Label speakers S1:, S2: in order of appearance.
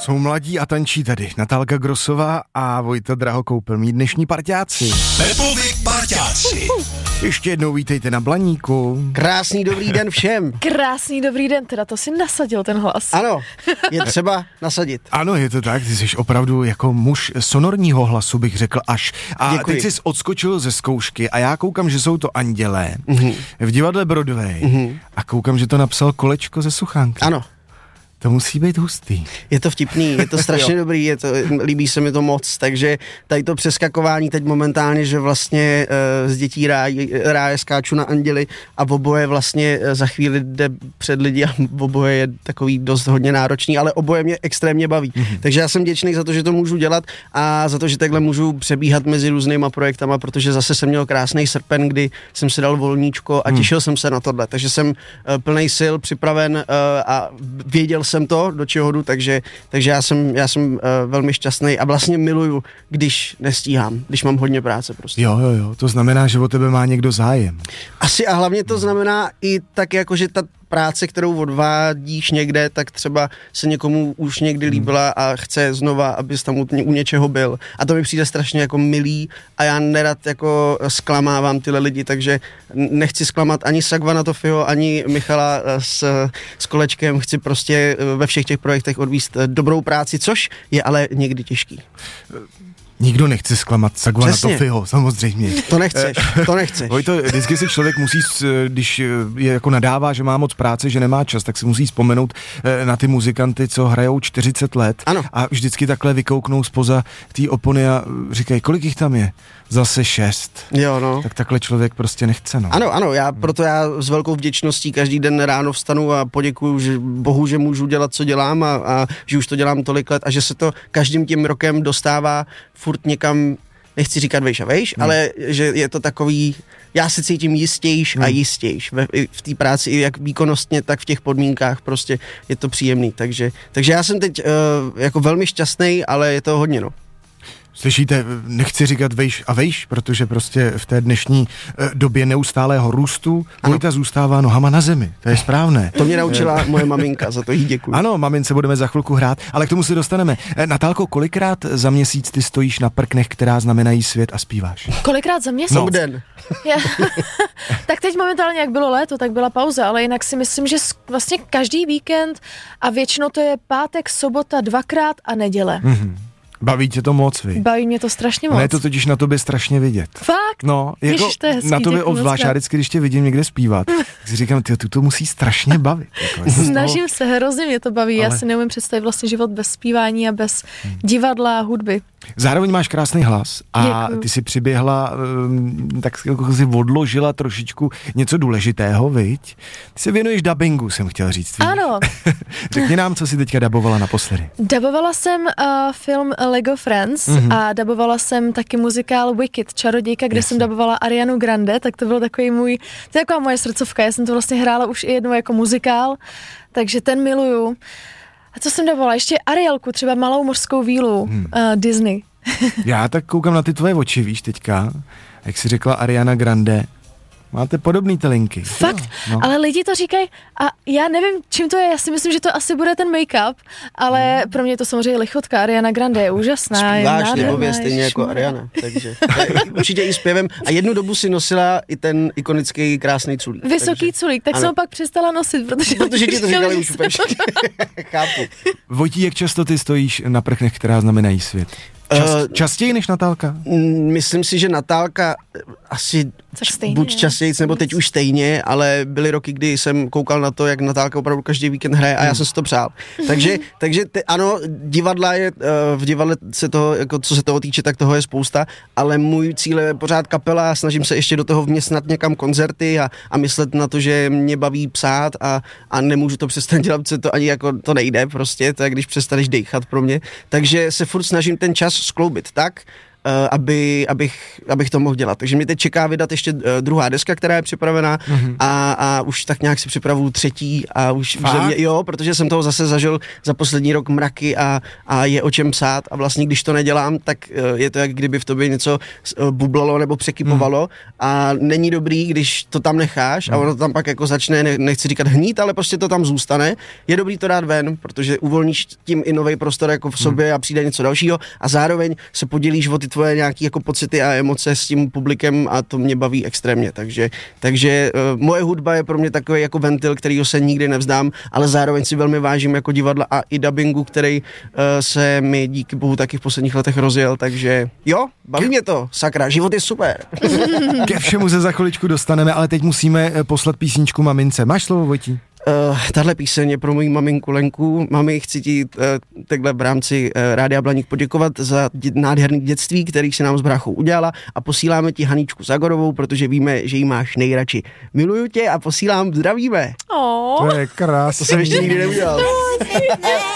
S1: Jsou mladí a tančí tady Natálka Grossová a Vojta Drahokoupil, mý dnešní parťáci.
S2: Pepovi parťáci.
S1: Ještě jednou vítejte na Blaníku.
S3: Krásný dobrý den všem.
S4: Krásný dobrý den, teda to si nasadil ten hlas.
S3: Ano, je třeba nasadit.
S1: Ano, je to tak, ty jsi opravdu jako muž sonorního hlasu, bych řekl až. A
S3: děkuji.
S1: teď jsi odskočil ze zkoušky a já koukám, že jsou to Andělé v divadle Broadway a koukám, že to napsal Kolečko ze Suchánky.
S3: Ano.
S1: To musí být hustý.
S3: Je to vtipný, je to strašně dobrý, líbí se mi to moc, takže tady to přeskakování teď momentálně, že vlastně z dětí ráje skáču na anděli a oboje vlastně za chvíli jde před lidi a oboje je takový dost hodně náročný, ale oboje mě extrémně baví. Takže já jsem vděčný za to, že to můžu dělat a za to, že takhle můžu přebíhat mezi různýma projektama, protože zase jsem měl krásný srpen, kdy jsem si dal volníčko a těšil jsem se na tohle, takže jsem plnej sil, připraven a věděl jsem to, do čeho jdu, takže já jsem velmi šťastný a vlastně miluju, když nestíhám, když mám hodně práce prostě.
S1: Jo, to znamená, že o tebe má někdo zájem.
S3: Asi a hlavně to znamená i tak jako, že ta práce, kterou odvádíš někde, tak třeba se někomu už někdy líbila a chce znova, abys tam u něčeho byl. A to mi přijde strašně jako milý a já nerad jako zklamávám tyhle lidi, takže nechci zklamat ani Sagvana Tofyho, ani Michala s Kolečkem, chci prostě ve všech těch projektech odvíst dobrou práci, což je ale někdy těžký.
S1: Nikdo nechce zklamat Sagvana Tofyho, samozřejmě.
S3: To nechceš.
S1: Vojto, vždycky si člověk musí, když je jako nadává, že má moc práce, že nemá čas, tak si musí vzpomenout na ty muzikanty, co hrajou 40 let.
S3: Ano.
S1: A vždycky takhle vykouknou zpoza té opony a říkají, kolik jich tam je? Zase 6.
S3: Jo, no.
S1: Tak takhle člověk prostě nechce, no.
S3: Ano, proto já s velkou vděčností každý den ráno vstanu a poděkuju Bohu, že můžu dělat, co dělám a že už to dělám tolik let a že se to každým tím rokem dostává furt někam, nechci říkat vejš a vejš, ale že je to takový, já se cítím jistějš a jistějš v té práci, i jak výkonnostně, tak v těch podmínkách, prostě je to příjemný, takže já jsem teď jako velmi šťastný, ale je to hodně, no.
S1: Slyšíte, nechci říkat vejš a vejš, protože prostě v té dnešní době neustálého růstu Vojta zůstává nohama na zemi, to je správné.
S3: To mě naučila moje maminka, za to jí děkuji.
S1: Ano, mamince budeme za chvilku hrát, ale k tomu se dostaneme. Natálko, kolikrát za měsíc ty stojíš na prknech, která znamenají svět a zpíváš?
S4: Kolikrát za měsíc?
S3: No. Den.
S4: Tak teď momentálně, jak bylo léto, tak byla pauza, ale jinak si myslím, že vlastně každý víkend a většinou to je pátek, sobota 2krát a neděle.
S1: Baví tě to moc, vy?
S4: Baví mě to strašně moc.
S1: Ale je to totiž na tobě strašně vidět.
S4: Fakt?
S1: No, jako
S4: Ježiš, to je hezký,
S1: na tobě
S4: děkuji
S1: obzvlášť, já vždycky, když tě vidím někde zpívat, tak si říkám, ty to musí strašně bavit. Jako,
S4: Snažím se, hrozně mě to baví, já si neumím představit vlastně život bez zpívání a bez divadla a hudby.
S1: Zároveň máš krásný hlas a ty si přiběhla, tak jako si odložila trošičku něco důležitého, viď? Ty se věnuješ dabingu, jsem chtěl říct.
S4: Ano.
S1: Řekni nám, co jsi teďka dabovala naposledy.
S4: Dabovala jsem film Lego Friends a dabovala jsem taky muzikál Wicked, Čarodějka, kde jsem dabovala Arianu Grande, tak to byl takový to je taková moje srdcovka, já jsem to vlastně hrála už i jednou jako muzikál, takže ten miluju. A co jsem dabovala? Ještě Arielku, třeba Malou mořskou vílu, Disney.
S1: Já tak koukám na ty tvoje oči, víš, teďka, jak jsi řekla Ariana Grande, máte podobný ty linky.
S4: Fakt, ale lidi to říkají a já nevím, čím to je, já si myslím, že to asi bude ten make-up, ale pro mě je to samozřejmě lichotka, Ariana Grande je úžasná.
S3: Zpíváš libově stejně jako Ariana, takže určitě i zpěvem a jednu dobu si nosila i ten ikonický krásný culík.
S4: Vysoký culík, tak jsem ho pak přestala nosit,
S3: protože ti to říkali už úplně chápu.
S1: Vojtí, jak často ty stojíš na prknech, která znamenají svět? Častěji než Natálka?
S3: Myslím si, že Natálka asi buď častěji, nebo teď už stejně, ale byly roky, kdy jsem koukal na to, jak Natálka opravdu každý víkend hraje a já jsem si to přál. Takže ano, divadla je, v divadle se toho, jako co se toho týče, tak toho je spousta, ale můj cíl je pořád kapela, snažím se ještě do toho vměstnat někam koncerty a myslet na to, že mě baví psát a nemůžu to přestat dělat, protože to ani jako to nejde prostě, to je když přestaneš dejchat pro mě. Takže se furt snažím ten čas skloubit tak, abych to mohl dělat. Takže mě teď čeká vydat ještě druhá deska, která je připravená a už tak nějak si připravuju třetí a už jo, protože jsem toho zase zažil za poslední rok mraky a je o čem psát a vlastně když to nedělám, tak je to jak kdyby v tobě něco bublalo nebo překypovalo a není dobrý, když to tam necháš a ono to tam pak jako začne, nechci říkat hnít, ale prostě to tam zůstane. Je dobrý to dát ven, protože uvolníš tím i nový prostor jako v sobě a přijde něco dalšího a zároveň se podělíš o ty tvoje nějaký jako pocity a emoce s tím publikem a to mě baví extrémně, takže moje hudba je pro mě takový jako ventil, kterýho se nikdy nevzdám, ale zároveň si velmi vážím jako divadla a i dabingu, který se mi díky bohu taky v posledních letech rozjel, takže jo, baví mě to, sakra, život je super.
S1: Ke všemu se za chviličku dostaneme, ale teď musíme poslat písničku mamince. Máš slovo, Vojtí?
S3: Tahle píseň je pro moji maminku Lenku. Mami, chci ti takhle v rámci Rádia Blaník poděkovat za nádherný dětství, který si nám s bráchou udělala a posíláme ti Haničku Zagorovou, protože víme, že jí máš nejradši. Miluju tě a posílám, zdravíme.
S1: To je krásný.
S3: To jsem ještě nikdy neudělal.